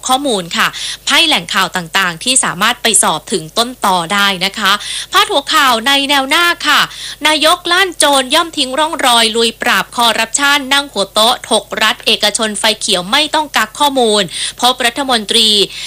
ข้อมูลค่ะให้แหล่งข่าวต่างๆที่สามารถไปสอบถึงต้นตอได้นะคะพาดหัวข่าวในแนวหน้าค่ะนายกล้านโจรย่อมทิ้งร่องรอยลุยปราบคอร์รัปชันนั่งหัวโต๊ะถกรัฐเอกชนไฟเขียวไม่ต้องกักข้อมูลพบรัฐมนตรี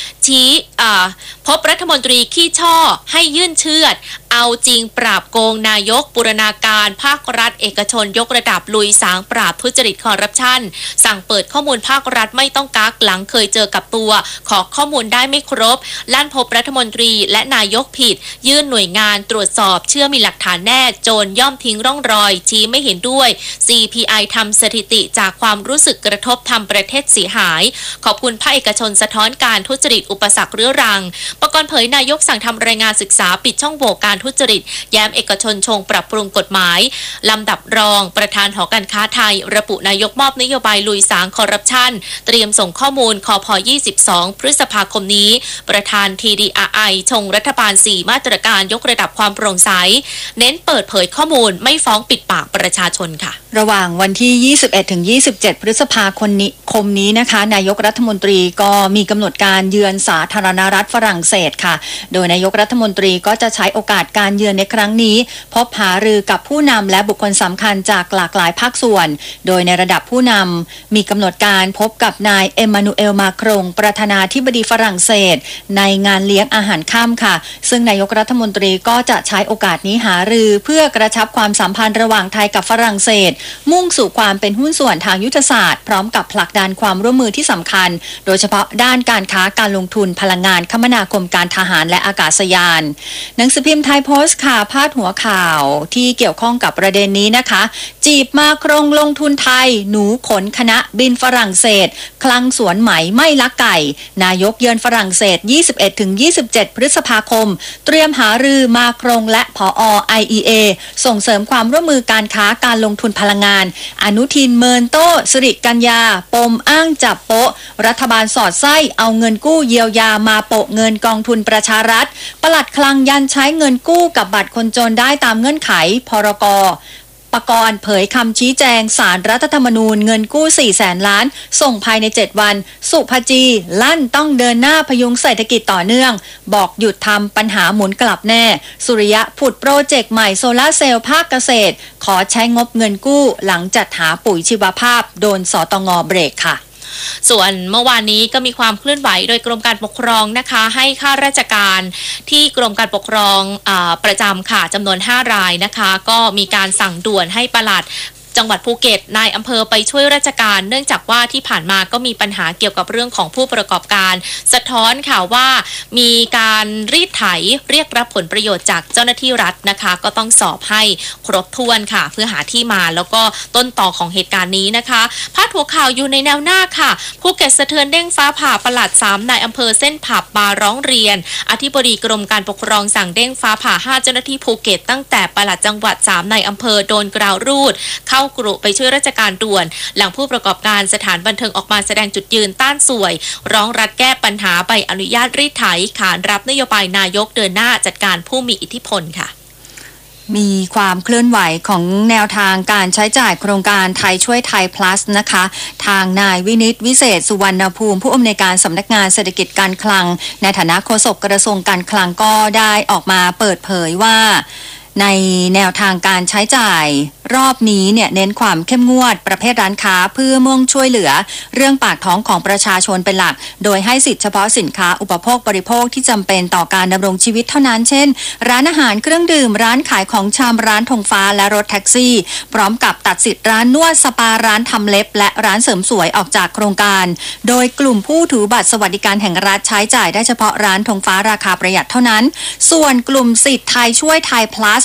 ขี้ช่อให้ยื่นเชือดเอาจริงปราบโกงนายกบูรณาการภาครัฐเอกชนยกระดับลุยสางปราบทุจริตคอร์รัปชันสั่งเปิดข้อมูลภาครัฐไม่ต้องกักหลังเคยเจอกับตัวขอข้อมูลได้ไม่ครบลั่นพบรัฐมนตรีและนายกผิดยื่นหน่วยงานตรวจสอบเชื่อมีหลักฐานแน่โจรย่อมทิ้งร่องรอยชี้ไม่เห็นด้วย CPI ทำสถิติจากความรู้สึกกระทบทำประเทศเสียหายขอบคุณภาคเอกชนสะท้อนการทุจริตอุปสรรคเรื้อรังประกรณ์เผยนายกสั่งทำรายงานศึกษาปิดช่องโหว่การทุจริตแย้มเอกชนชงปรับปรุงกฎหมายลำดับรองประธานหอการค้าไทยระบุนายกมอบนโยบายลุยสางคอร์รัปชันเตรียมส่งข้อมูลคพ22พฤษภาคมนี้ประธาน TDRI ชงรัฐบาล4มาตรการยกระดับความโปร่งใสเน้นเปิดเผยข้อมูลไม่ฟ้องปิดปากประชาชนค่ะระหว่างวันที่21-27พฤษภาคมนี้นะคะนายกรัฐมนตรีก็มีกำหนดการเยือนสาธารณรัฐฝรั่งเศสค่ะโดยนายกรัฐมนตรีก็จะใช้โอกาสการเยือนในครั้งนี้พบหารือกับผู้นำและบุคคลสำคัญจากหลากหลายภาคส่วนโดยในระดับผู้นำมีกำหนดการพบกับนายเอ็มมานูเอลมาครงประธานาธิบดีฝรั่งเศสในงานเลี้ยงอาหารค่ำค่ะซึ่งนายกรัฐมนตรีก็จะใช้โอกาสนี้หารือเพื่อกระชับความสัมพันธ์ระหว่างไทยกับฝรั่งเศสมุ่งสู่ความเป็นหุ้นส่วนทางยุทธศาสตร์พร้อมกับผลักดันความร่วมมือที่สำคัญโดยเฉพาะด้านการค้าการลงทุนพลังงานคมนาคมการทหารและอากาศยานหนังสือพิมพ์ไทยโพสต์ค่ะพาดหัวข่าวที่เกี่ยวข้องกับประเด็นนี้นะคะจีบมาครงลงทุนไทยหนูขนคณะบินฝรั่งเศสคลังสวนไหมไม่ลักไก่นายกเยือนฝรั่งเศส 21-27 พฤษภาคมเตรียมหารือมาครงและผอ. IEA ส่งเสริมความร่วมมือการค้าการลงทุนพลังงานอนุทินเมินโต้สิริกัญญาปมอ้างจับโป๊ะรัฐบาลสอดไส้เอาเงินกู้เยียวยามาโปะเงินกองทุนประชารัฐปลัดคลังยันใช้เงินกู้กับบัตรคนจนได้ตามเงื่อนไขพรก.ประกรณ์เผยคำชี้แจงศาลรัฐธรรมนูญเงินกู้ 400,000 ล้านส่งภายใน7วันสุภจีลั่นต้องเดินหน้าพยุงเศรษฐกิจต่อเนื่องบอกหยุดทำปัญหาหมุนกลับแน่สุริยะผุดโปรเจกต์ใหม่โซลาร์เซลล์ภาคเกษตรขอใช้งบเงินกู้หลังจัดหาปุ๋ยชีวภาพโดนสตง.เบรกค่ะส่วนเมื่อวานนี้ก็มีความเคลื่อนไหวโดยกรมการปกครองนะคะให้ข้าราชการที่กรมการปกครองประจำค่ะจำนวน5รายนะคะก็มีการสั่งด่วนให้ปลัดจังหวัดภูเก็ตนายอำเภอไปช่วยราชการเนื่องจากว่าที่ผ่านมาก็มีปัญหาเกี่ยวกับเรื่องของผู้ประกอบการสะท้อนค่ะว่ามีการรีดไถเรียกรับผลประโยชน์จากเจ้าหน้าที่รัฐนะคะก็ต้องสอบให้ครบถ้วนค่ะเพื่อหาที่มาแล้วก็ต้นต่อของเหตุการณ์นี้นะคะพาดหัวข่าวอยู่ในแนวหน้าค่ะภูเก็ตสะเทือนเด้งฟ้าผ่าปลัด3นายอำเภอเส้นผับมาร้องเรียนอธิบดีกรมการปกครองสั่งเด้งฟ้าผ่า5เจ้าหน้าที่ภูเก็ตตั้งแต่ปลัดจังหวัด3นายอำเภอโดนกราวรูดเข้ากรุไปช่วยราชการด่วนหลังผู้ประกอบการสถานบันเทิงออกมาแสดงจุดยืนต้านสวยร้องรัฐแก้ปัญหาใบอนุญาตรีดไถขานรับนโยบายนายกเดินหน้าจัดการผู้มีอิทธิพลค่ะมีความเคลื่อนไหวของแนวทางการใช้จ่ายโครงการไทยช่วยไทย plus นะคะทางนายวินิตวิเศษสุวรรณภูมิผู้อำนวยการสำนักงานเศรษฐกิจการคลังในฐานะโฆษกกระทรวงการคลังก็ได้ออกมาเปิดเผยว่าในแนวทางการใช้จ่ายรอบนี้เนี่ยเน้นความเข้มงวดประเภทร้านค้าเพื่อมุ่งช่วยเหลือเรื่องปากท้องของประชาชนเป็นหลักโดยให้สิทธิเฉพาะสินค้าอุปโภคบริโภคที่จำเป็นต่อการดำรงชีวิตเท่านั้นเช่นร้านอาหารเครื่องดื่มร้านขายของชำร้านธงฟ้าและรถแท็กซี่พร้อมกับตัดสิทธิ์ร้านนวดสปาร้านทำเล็บและร้านเสริมสวยออกจากโครงการโดยกลุ่มผู้ถือบัตรสวัสดิการแห่งรัฐใช้จ่ายได้เฉพาะร้านธงฟ้าราคาประหยัดเท่านั้นส่วนกลุ่มสิทธิ์ไทยช่วยไทย plus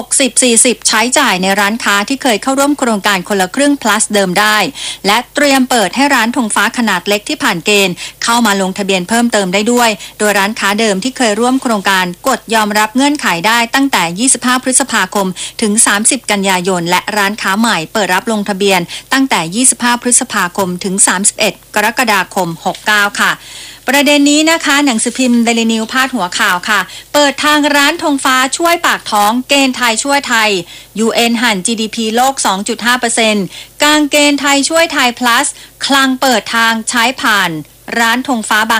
60-40 ใช้จ่ายในร้านค้าที่เคยเข้าร่วมโครงการคนละครึ่ง plus เดิมได้และเตรียมเปิดให้ร้านธงฟ้าขนาดเล็กที่ผ่านเกณฑ์เข้ามาลงทะเบียนเพิ่มเติมได้ด้วยโดยร้านค้าเดิมที่เคยร่วมโครงการกดยอมรับเงื่อนไขได้ตั้งแต่25พฤษภาคมถึง30กันยายนและร้านค้าใหม่เปิดรับลงทะเบียนตั้งแต่25พฤษภาคมถึง31กรกฎาคม69ค่ะประเด็นนี้นะคะหนังสือพิมพ์เดลินิวพาดหัวข่าวค่ะเปิดทางร้านธงฟ้าช่วยปากท้องเกณฑ์ไทยช่วยไทย UN หั่น GDP โลก 2.5% กางเกณฑ์ไทยช่วยไทย plus คลังเปิดทางใช้ผ่านร้านธงฟ้าบาง